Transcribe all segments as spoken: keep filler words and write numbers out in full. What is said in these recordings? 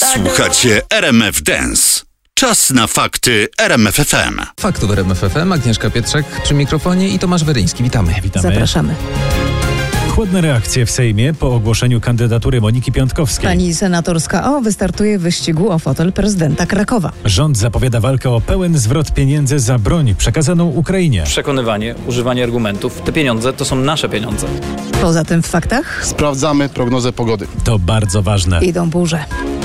Słuchacie R M F Dance. Czas na fakty R M F F M. Faktów R M F F M, Agnieszka Pietrzak przy mikrofonie i Tomasz Weryński. Witamy. Witamy. Zapraszamy. Chłodne reakcje w Sejmie po ogłoszeniu kandydatury Moniki Piątkowskiej. Pani senator z K O wystartuje w wyścigu o fotel prezydenta Krakowa. Rząd zapowiada walkę o pełen zwrot pieniędzy za broń przekazaną Ukrainie. Przekonywanie, używanie argumentów. Te pieniądze to są nasze pieniądze. Poza tym w faktach Sprawdzamy prognozę pogody. To bardzo ważne. idą burze.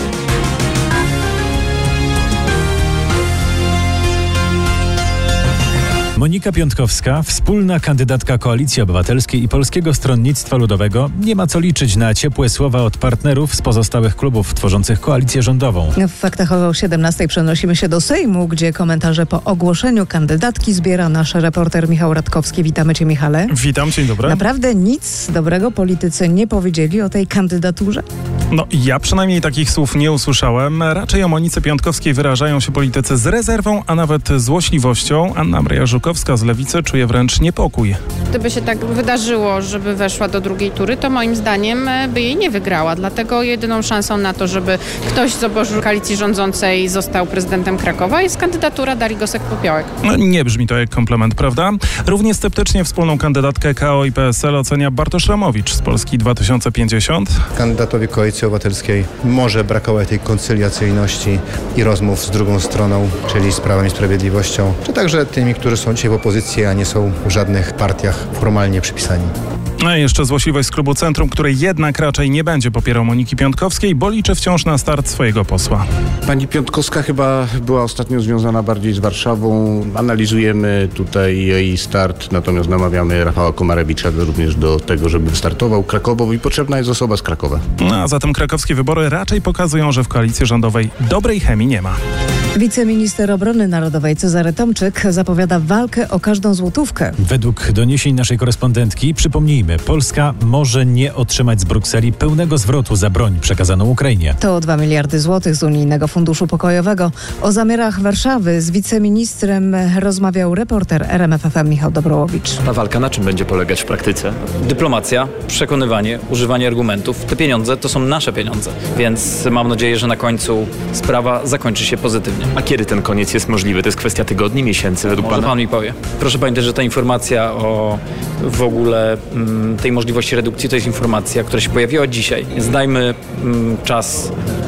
Monika Piątkowska, wspólna kandydatka Koalicji Obywatelskiej i Polskiego Stronnictwa Ludowego, nie ma co liczyć na ciepłe słowa od partnerów z pozostałych klubów tworzących koalicję rządową. W faktach o siedemnastej przenosimy się do Sejmu, gdzie komentarze po ogłoszeniu kandydatki zbiera nasz reporter Michał Radkowski. Witamy Cię, Michale. Witam, dzień dobry. Naprawdę nic dobrego politycy nie powiedzieli o tej kandydaturze? No ja przynajmniej takich słów nie usłyszałem. Raczej o Monice Piątkowskiej wyrażają się politycy z rezerwą, a nawet złośliwością. Anna Maria Żukowska z Lewicy czuje wręcz niepokój. Gdyby się tak wydarzyło, żeby weszła do drugiej tury, to moim zdaniem by jej nie wygrała. Dlatego jedyną szansą na to, żeby ktoś z obozu koalicji rządzącej został prezydentem Krakowa, jest kandydatura Darii Gosek-Popiołek. No, nie brzmi to jak komplement, prawda? Równie sceptycznie wspólną kandydatkę K O i P S L ocenia Bartosz Ramowicz z Polski dwa tysiące pięćdziesiąt. Kandydatowi Koalicji Obywatelskiej może brakować tej koncyliacyjności i rozmów z drugą stroną, czyli z Prawem i Sprawiedliwością, czy także tymi, którzy są dzisiaj w opozycji, a nie są w żadnych partiach formalnie przypisani. A jeszcze złośliwość z klubu Centrum, który jednak raczej nie będzie popierał Moniki Piątkowskiej, bo liczy wciąż na start swojego posła. Pani Piątkowska chyba była ostatnio związana bardziej z Warszawą. Analizujemy tutaj jej start, natomiast namawiamy Rafała Komarewicza również do tego, żeby wystartował Krakowo i potrzebna jest osoba z Krakowa. No, a zatem krakowskie wybory raczej pokazują, że w koalicji rządowej dobrej chemii nie ma. Wiceminister Obrony Narodowej Cezary Tomczyk zapowiada walkę o każdą złotówkę. Według doniesień naszej korespondentki, przypomnijmy, Polska może nie otrzymać z Brukseli pełnego zwrotu za broń przekazaną Ukrainie. To dwa miliardy złotych z Unijnego Funduszu Pokojowego. O zamiarach Warszawy z wiceministrem rozmawiał reporter R M F F M Michał Dobrołowicz. Ta walka na czym będzie polegać w praktyce? Dyplomacja, przekonywanie, używanie argumentów. Te pieniądze to są nasze pieniądze. Więc mam nadzieję, że na końcu sprawa zakończy się pozytywnie. A kiedy ten koniec jest możliwy? To jest kwestia tygodni, miesięcy według Może pana? pan mi powie. Proszę pamiętać, że ta informacja o w ogóle m, tej możliwości redukcji to jest informacja, która się pojawiła dzisiaj. Więc dajmy m, czas